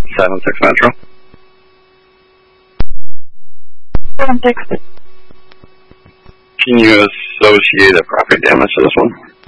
7-6 Metro. 7-6. Can you associate a property damage to this one?